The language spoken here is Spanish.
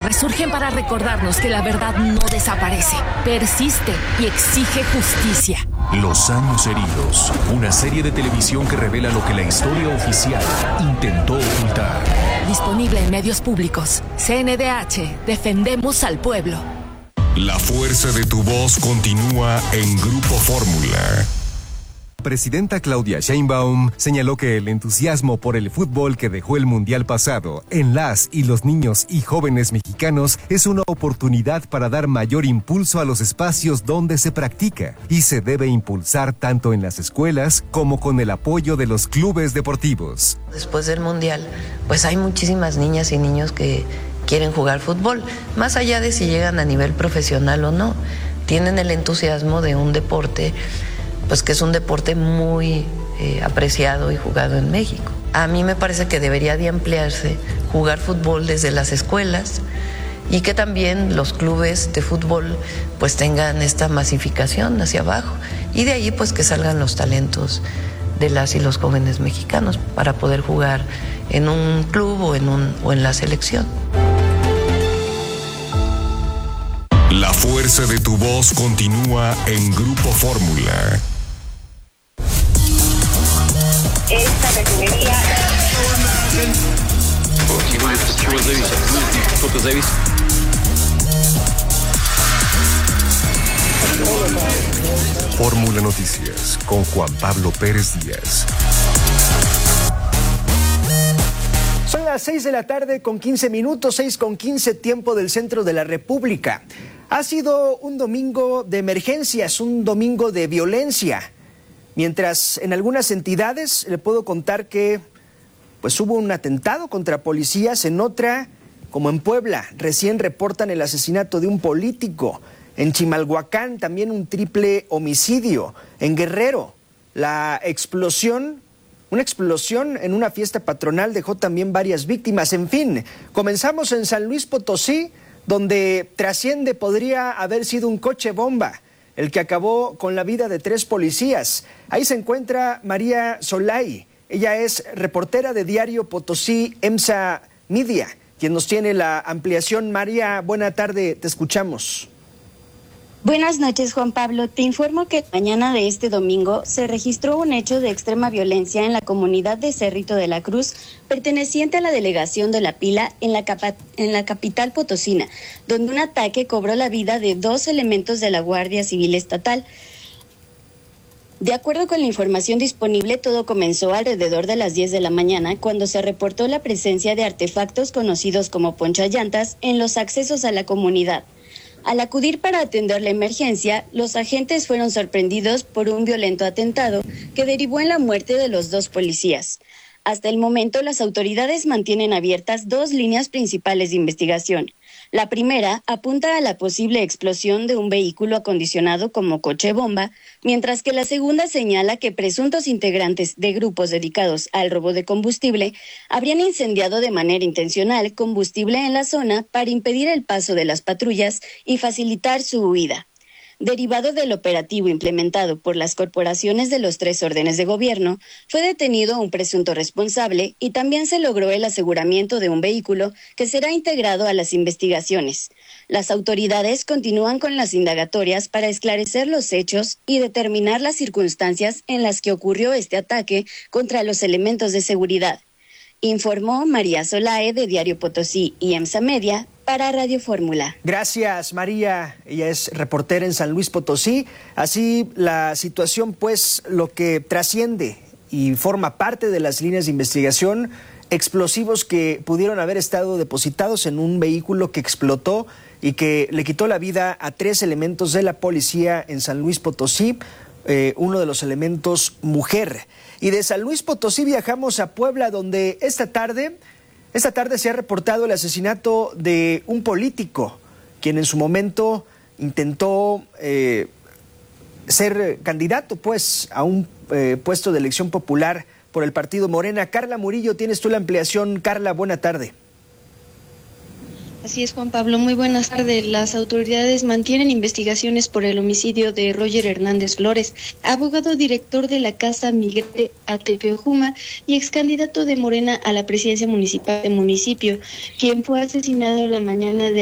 Resurgen para recordarnos que la verdad no desaparece, persiste y exige justicia. Los años heridos, una serie de televisión que revela lo que la historia oficial intentó ocultar. Disponible en medios públicos. CNDH, defendemos al pueblo. La fuerza de tu voz continúa en Grupo Fórmula. Presidenta Claudia Sheinbaum señaló que el entusiasmo por el fútbol que dejó el mundial pasado en las y los niños y jóvenes mexicanos es una oportunidad para dar mayor impulso a los espacios donde se practica y se debe impulsar tanto en las escuelas como con el apoyo de los clubes deportivos. Después del mundial, pues hay muchísimas niñas y niños que quieren jugar fútbol, más allá de si llegan a nivel profesional o no, tienen el entusiasmo de un deporte pues que es un deporte muy apreciado y jugado en México. A mí me parece que debería de ampliarse jugar fútbol desde las escuelas y que también los clubes de fútbol pues tengan esta masificación hacia abajo y de ahí pues que salgan los talentos de las y los jóvenes mexicanos para poder jugar en un club o en la selección. La fuerza de tu voz continúa en Grupo Fórmula. Esta refinería. Fórmula Noticias con Juan Pablo Pérez Díaz. Son las 6 de la tarde con 15 minutos, 6:15 tiempo del centro de la República. Ha sido un domingo de emergencias, un domingo de violencia. Mientras en algunas entidades le puedo contar que pues hubo un atentado contra policías, en otra, como en Puebla, recién reportan el asesinato de un político. En Chimalhuacán también un triple homicidio. En Guerrero, una explosión en una fiesta patronal dejó también varias víctimas. En fin, comenzamos en San Luis Potosí, donde trasciende podría haber sido un coche bomba el que acabó con la vida de 3 policías. Ahí se encuentra María Solay. Ella es reportera de Diario Potosí EMSA Media, quien nos tiene la ampliación. María, buena tarde, te escuchamos. Buenas noches, Juan Pablo. Te informo que mañana de este domingo se registró un hecho de extrema violencia en la comunidad de Cerrito de la Cruz, perteneciente a la delegación de La Pila en la capital potosina, donde un ataque cobró la vida de 2 elementos de la Guardia Civil Estatal. De acuerdo con la información disponible, todo comenzó alrededor de las 10 de la mañana, cuando se reportó la presencia de artefactos conocidos como ponchallantas en los accesos a la comunidad. Al acudir para atender la emergencia, los agentes fueron sorprendidos por un violento atentado que derivó en la muerte de los 2 policías. Hasta el momento, las autoridades mantienen abiertas 2 líneas principales de investigación. La primera apunta a la posible explosión de un vehículo acondicionado como coche bomba, mientras que la segunda señala que presuntos integrantes de grupos dedicados al robo de combustible habrían incendiado de manera intencional combustible en la zona para impedir el paso de las patrullas y facilitar su huida. Derivado del operativo implementado por las corporaciones de los 3 órdenes de gobierno, fue detenido un presunto responsable y también se logró el aseguramiento de un vehículo que será integrado a las investigaciones. Las autoridades continúan con las indagatorias para esclarecer los hechos y determinar las circunstancias en las que ocurrió este ataque contra los elementos de seguridad. Informó María Solae de Diario Potosí y EMSA Media para Radio Fórmula. Gracias, María. Ella es reportera en San Luis Potosí. Así la situación, pues, lo que trasciende y forma parte de las líneas de investigación, explosivos que pudieron haber estado depositados en un vehículo que explotó y que le quitó la vida a 3 elementos de la policía en San Luis Potosí, uno de los elementos mujer. Y de San Luis Potosí viajamos a Puebla, donde esta tarde se ha reportado el asesinato de un político, quien en su momento intentó ser candidato pues a un puesto de elección popular por el partido Morena. Carla Murillo, tienes tú la ampliación. Carla, buena tarde. Así es, Juan Pablo. Muy buenas tardes. Las autoridades mantienen investigaciones por el homicidio de Roger Hernández Flores, abogado director de la Casa Miguel Atepeojuma y ex candidato de Morena a la presidencia municipal del municipio, quien fue asesinado la mañana de